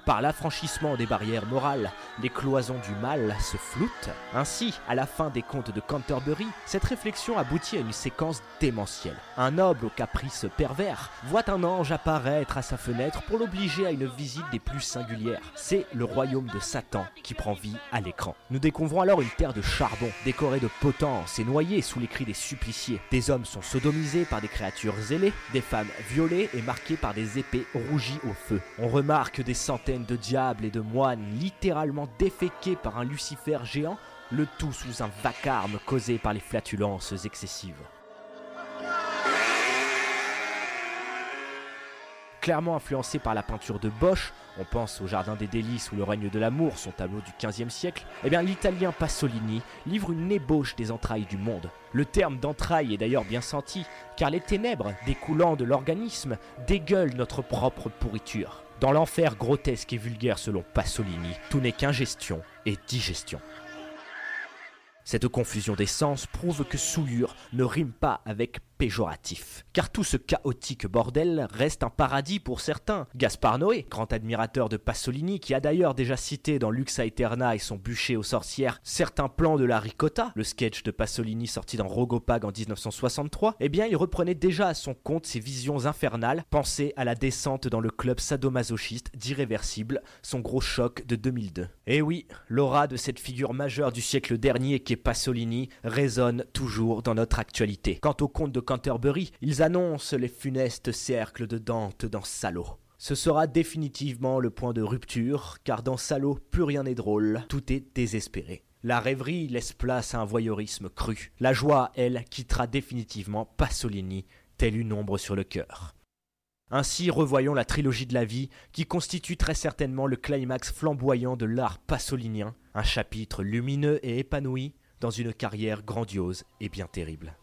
Par l'affranchissement des barrières morales, les cloisons du mal se floutent. Ainsi, à la fin des contes de Canterbury, cette réflexion aboutit à une séquence démentielle. Un noble au caprice pervers voit un ange apparaître à sa fenêtre pour l'obliger à une visite des plus singulières. C'est le royaume de Satan qui prend vie à l'écran. Nous découvrons alors une terre de charbon, décorée de potences et noyée sous les cris des suppliciés. Des hommes sont sodomisés par des créatures zélées, des femmes violées et marquées par des épées rougies au feu. On remarque des centaines de diables et de moines littéralement déféqués par un Lucifer géant, le tout sous un vacarme causé par les flatulences excessives. Clairement influencé par la peinture de Bosch, on pense au Jardin des Délices ou Le règne de l'amour, son tableau du XVe siècle, l'italien Pasolini livre une ébauche des entrailles du monde. Le terme d'entrailles est d'ailleurs bien senti, car les ténèbres découlant de l'organisme dégueulent notre propre pourriture. Dans l'enfer grotesque et vulgaire selon Pasolini, tout n'est qu'ingestion et digestion. Cette confusion des sens prouve que souillure ne rime pas avec péjoratif. Car tout ce chaotique bordel reste un paradis pour certains. Gaspard Noé, grand admirateur de Pasolini, qui a d'ailleurs déjà cité dans Lux Aeterna et son bûcher aux sorcières certains plans de la ricotta, le sketch de Pasolini sorti dans Rogopag en 1963, il reprenait déjà à son compte ses visions infernales, pensées à la descente dans le club sadomasochiste d'Irréversible, son gros choc de 2002. Et oui, l'aura de cette figure majeure du siècle dernier qu'est Pasolini résonne toujours dans notre actualité. Quant au conte de Canterbury, ils annoncent les funestes cercles de Dante dans Salo. Ce sera définitivement le point de rupture, car dans Salo, plus rien n'est drôle, tout est désespéré. La rêverie laisse place à un voyeurisme cru. La joie, elle, quittera définitivement Pasolini, telle une ombre sur le cœur. Ainsi, revoyons la trilogie de la vie, qui constitue très certainement le climax flamboyant de l'art pasolinien, un chapitre lumineux et épanoui dans une carrière grandiose et bien terrible.